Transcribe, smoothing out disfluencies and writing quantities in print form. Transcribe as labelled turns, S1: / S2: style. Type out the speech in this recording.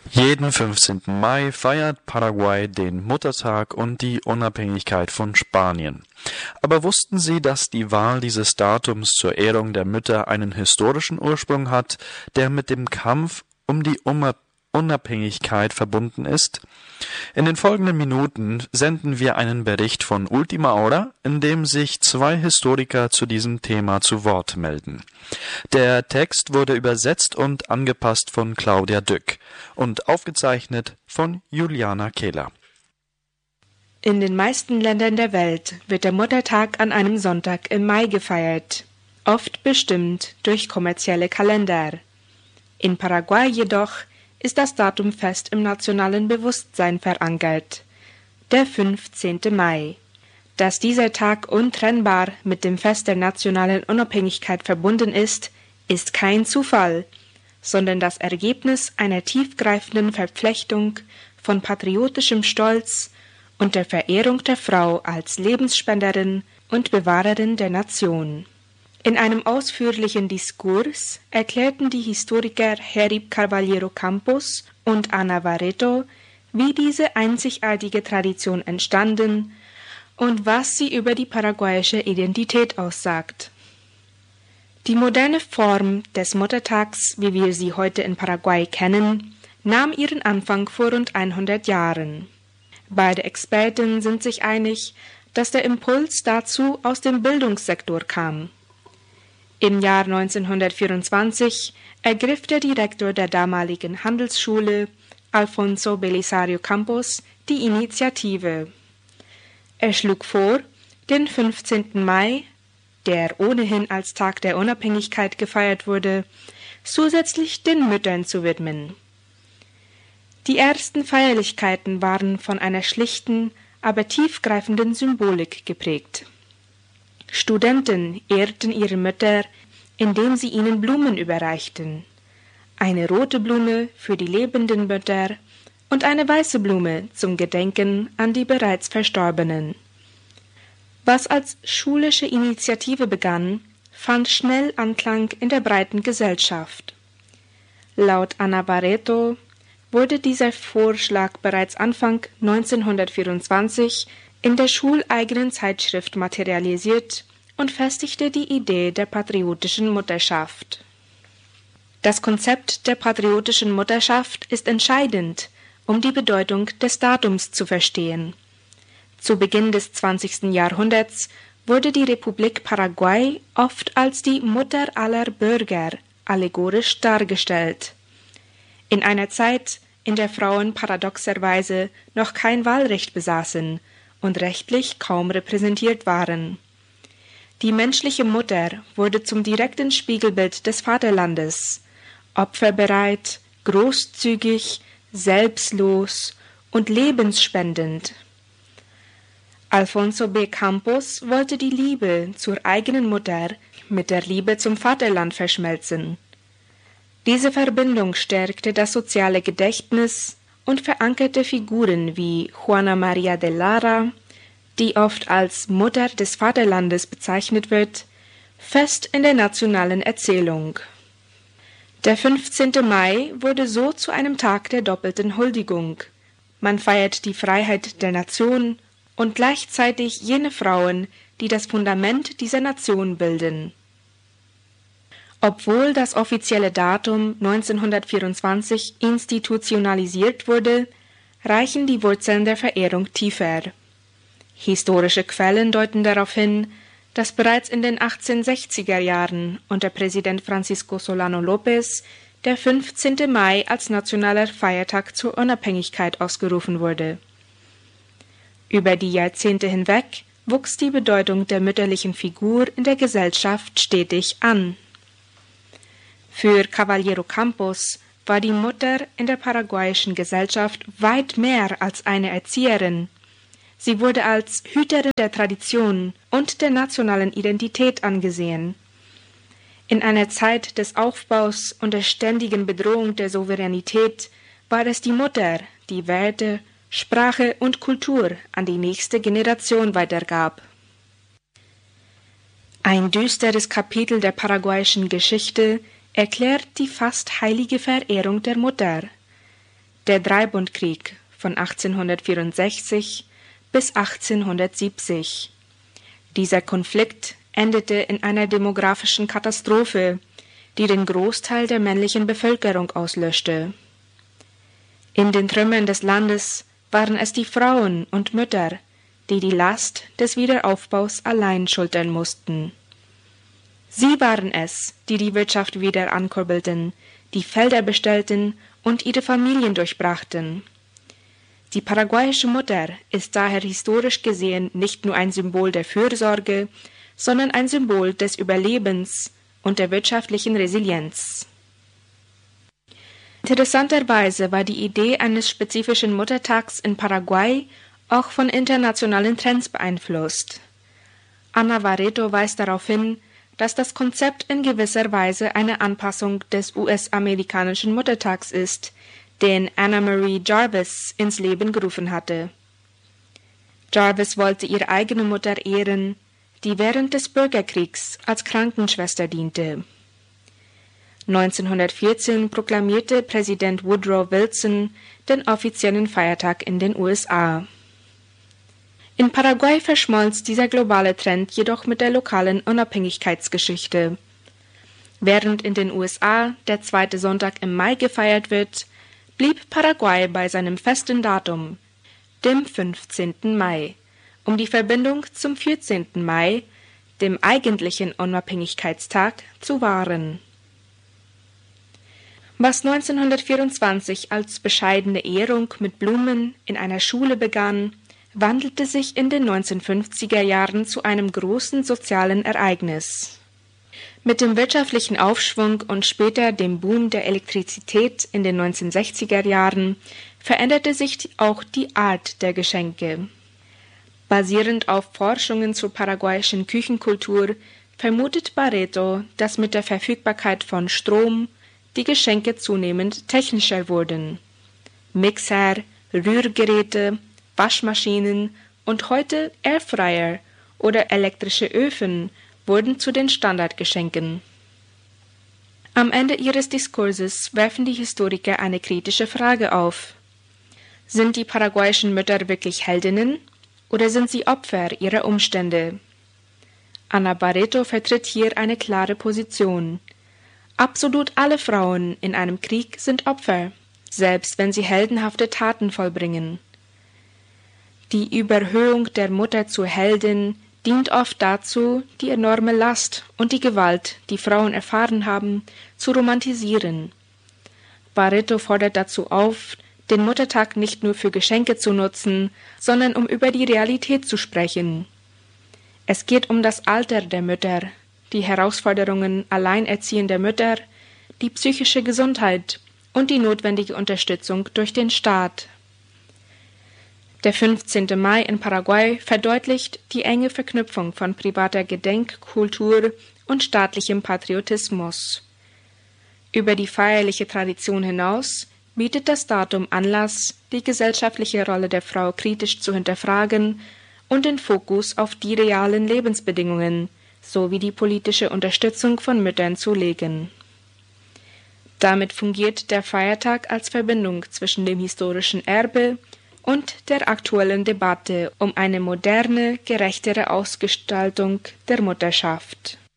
S1: Jeden 15. Mai feiert Paraguay den Muttertag und die Unabhängigkeit von Spanien. Aber wussten Sie, dass die Wahl dieses Datums zur Ehrung der Mütter einen historischen Ursprung hat, der mit dem Kampf um die Unabhängigkeit verbunden ist? In den folgenden Minuten senden wir einen Bericht von Ultima Hora, in dem sich zwei Historiker zu diesem Thema zu Wort melden. Der Text wurde übersetzt und angepasst von Claudia Dück und aufgezeichnet von Juliana Kehler.
S2: In den meisten Ländern der Welt wird der Muttertag an einem Sonntag im Mai gefeiert, oft bestimmt durch kommerzielle Kalender. In Paraguay jedoch ist das Datum fest im nationalen Bewusstsein verankert, der 15. Mai. Dass dieser Tag untrennbar mit dem Fest der nationalen Unabhängigkeit verbunden ist kein Zufall, sondern das Ergebnis einer tiefgreifenden Verflechtung von patriotischem Stolz und der Verehrung der Frau als Lebensspenderin und Bewahrerin der Nation. In einem ausführlichen Diskurs erklärten die Historiker Herib Carvalheiro Campos und Ana Barreto, wie diese einzigartige Tradition entstanden und was sie über die paraguayische Identität aussagt. Die moderne Form des Muttertags, wie wir sie heute in Paraguay kennen, nahm ihren Anfang vor rund 100 Jahren. Beide Experten sind sich einig, dass der Impuls dazu aus dem Bildungssektor kam. Im Jahr 1924 ergriff der Direktor der damaligen Handelsschule, Alfonso Belisario Campos, die Initiative. Er schlug vor, den 15. Mai, der ohnehin als Tag der Unabhängigkeit gefeiert wurde, zusätzlich den Müttern zu widmen. Die ersten Feierlichkeiten waren von einer schlichten, aber tiefgreifenden Symbolik geprägt. Studenten ehrten ihre Mütter, indem sie ihnen Blumen überreichten. Eine rote Blume für die lebenden Mütter und eine weiße Blume zum Gedenken an die bereits Verstorbenen. Was als schulische Initiative begann, fand schnell Anklang in der breiten Gesellschaft. Laut Ana Barreto wurde dieser Vorschlag bereits Anfang 1924 in der schuleigenen Zeitschrift materialisiert und festigte die Idee der patriotischen Mutterschaft. Das Konzept der patriotischen Mutterschaft ist entscheidend, um die Bedeutung des Datums zu verstehen. Zu Beginn des 20. Jahrhunderts wurde die Republik Paraguay oft als die Mutter aller Bürger allegorisch dargestellt. In einer Zeit, in der Frauen paradoxerweise noch kein Wahlrecht besaßen und rechtlich kaum repräsentiert waren. Die menschliche Mutter wurde zum direkten Spiegelbild des Vaterlandes, opferbereit, großzügig, selbstlos und lebensspendend. Alfonso B. Campos wollte die Liebe zur eigenen Mutter mit der Liebe zum Vaterland verschmelzen. Diese Verbindung stärkte das soziale Gedächtnis und verankerte Figuren wie Juana María de Lara, die oft als Mutter des Vaterlandes bezeichnet wird, fest in der nationalen Erzählung. Der 15. Mai wurde so zu einem Tag der doppelten Huldigung. Man feiert die Freiheit der Nation und gleichzeitig jene Frauen, die das Fundament dieser Nation bilden. Obwohl das offizielle Datum 1924 institutionalisiert wurde, reichen die Wurzeln der Verehrung tiefer. Historische Quellen deuten darauf hin, dass bereits in den 1860er Jahren unter Präsident Francisco Solano López der 15. Mai als nationaler Feiertag zur Unabhängigkeit ausgerufen wurde. Über die Jahrzehnte hinweg wuchs die Bedeutung der mütterlichen Figur in der Gesellschaft stetig an. Für Carvalheiro Campos war die Mutter in der paraguayischen Gesellschaft weit mehr als eine Erzieherin. Sie wurde als Hüterin der Tradition und der nationalen Identität angesehen. In einer Zeit des Aufbaus und der ständigen Bedrohung der Souveränität war es die Mutter, die Werte, Sprache und Kultur an die nächste Generation weitergab. Ein düsteres Kapitel der paraguayischen Geschichte erklärt die fast heilige Verehrung der Mutter. der Dreibundkrieg von 1864 bis 1870. Dieser Konflikt endete in einer demografischen Katastrophe, die den Großteil der männlichen Bevölkerung auslöschte. In den Trümmern des Landes waren es die Frauen und Mütter, die die Last des Wiederaufbaus allein schultern mussten. Sie waren es, die die Wirtschaft wieder ankurbelten, die Felder bestellten und ihre Familien durchbrachten. Die paraguayische Mutter ist daher historisch gesehen nicht nur ein Symbol der Fürsorge, sondern ein Symbol des Überlebens und der wirtschaftlichen Resilienz. Interessanterweise war die Idee eines spezifischen Muttertags in Paraguay auch von internationalen Trends beeinflusst. Ana Barreto weist darauf hin, dass das Konzept in gewisser Weise eine Anpassung des US-amerikanischen Muttertags ist, den Anna Marie Jarvis ins Leben gerufen hatte. Jarvis wollte ihre eigene Mutter ehren, die während des Bürgerkriegs als Krankenschwester diente. 1914 proklamierte Präsident Woodrow Wilson den offiziellen Feiertag in den USA. In Paraguay verschmolz dieser globale Trend jedoch mit der lokalen Unabhängigkeitsgeschichte. Während in den USA der zweite Sonntag im Mai gefeiert wird, blieb Paraguay bei seinem festen Datum, dem 15. Mai, um die Verbindung zum 14. Mai, dem eigentlichen Unabhängigkeitstag, zu wahren. Was 1924 als bescheidene Ehrung mit Blumen in einer Schule begann, wandelte sich in den 1950er Jahren zu einem großen sozialen Ereignis. Mit dem wirtschaftlichen Aufschwung und später dem Boom der Elektrizität in den 1960er Jahren veränderte sich auch die Art der Geschenke. Basierend auf Forschungen zur paraguayischen Küchenkultur vermutet Barreto, dass mit der Verfügbarkeit von Strom die Geschenke zunehmend technischer wurden. Mixer, Rührgeräte, Waschmaschinen und heute Airfryer oder elektrische Öfen wurden zu den Standardgeschenken. Am Ende ihres Diskurses werfen die Historiker eine kritische Frage auf. Sind die paraguayischen Mütter wirklich Heldinnen oder sind sie Opfer ihrer Umstände? Ana Barreto vertritt hier eine klare Position. Absolut alle Frauen in einem Krieg sind Opfer, selbst wenn sie heldenhafte Taten vollbringen. Die Überhöhung der Mutter zur Heldin dient oft dazu, die enorme Last und die Gewalt, die Frauen erfahren haben, zu romantisieren. Barreto fordert dazu auf, den Muttertag nicht nur für Geschenke zu nutzen, sondern um über die Realität zu sprechen. Es geht um das Alter der Mütter, die Herausforderungen alleinerziehender Mütter, die psychische Gesundheit und die notwendige Unterstützung durch den Staat. Der 15. Mai in Paraguay verdeutlicht die enge Verknüpfung von privater Gedenkkultur und staatlichem Patriotismus. Über die feierliche Tradition hinaus bietet das Datum Anlass, die gesellschaftliche Rolle der Frau kritisch zu hinterfragen und den Fokus auf die realen Lebensbedingungen sowie die politische Unterstützung von Müttern zu legen. Damit fungiert der Feiertag als Verbindung zwischen dem historischen Erbe und der aktuellen Debatte um eine moderne, gerechtere Ausgestaltung der Mutterschaft.